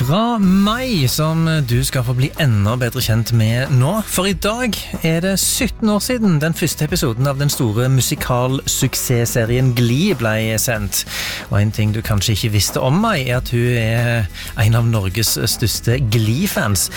fra Mai, som du skal få bli enda bedre kjent med nå. For i dag det 17 år siden den første episoden av den store musikalsuksessserien Glee ble sendt. Og en ting du kanskje ikke visste om Mai, at hun en av Norges største Glee-fans.